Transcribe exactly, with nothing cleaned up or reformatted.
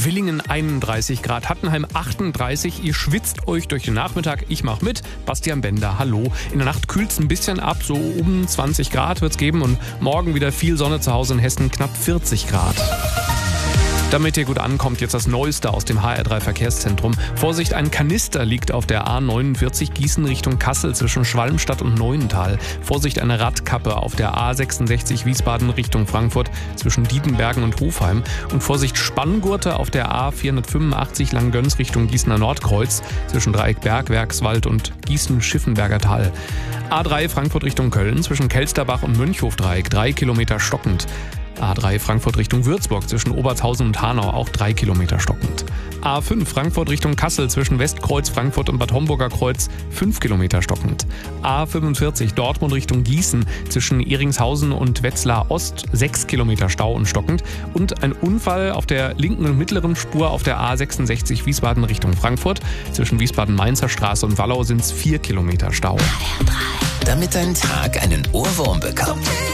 Villingen einunddreißig Grad, Hattenheim achtunddreißig. Ihr schwitzt euch durch den Nachmittag. Ich mach mit. Bastian Bender, hallo. In der Nacht kühlt es ein bisschen ab, so um zwanzig Grad wird es geben. Und morgen wieder viel Sonne zu Hause in Hessen, knapp vierzig Grad. Damit ihr gut ankommt, jetzt das Neueste aus dem H R drei Verkehrszentrum. Vorsicht, ein Kanister liegt auf der A neunundvierzig Gießen Richtung Kassel zwischen Schwalmstadt und Neuental. Vorsicht, eine Radkappe auf der A sechsundsechzig Wiesbaden Richtung Frankfurt zwischen Dietenbergen und Hofheim. Und Vorsicht, Spanngurte auf der A vierhundertfünfundachtzig Langgöns Richtung Gießener Nordkreuz zwischen Dreieck Bergwerkswald und Gießen-Schiffenberger Tal. A drei Frankfurt Richtung Köln zwischen Kelsterbach und Mönchhofdreieck drei Kilometer stockend. A drei Frankfurt Richtung Würzburg zwischen Obertshausen und Hanau auch drei Kilometer stockend. A fünf Frankfurt Richtung Kassel zwischen Westkreuz, Frankfurt und Bad Homburger Kreuz fünf Kilometer stockend. A fünfundvierzig Dortmund Richtung Gießen zwischen Eringshausen und Wetzlar Ost sechs Kilometer Stau und stockend. Und ein Unfall auf der linken und mittleren Spur auf der A sechsundsechzig Wiesbaden Richtung Frankfurt. Zwischen Wiesbaden-Mainzer Straße und Wallau sind es vier Kilometer Stau. Damit dein Tag einen Ohrwurm bekommt.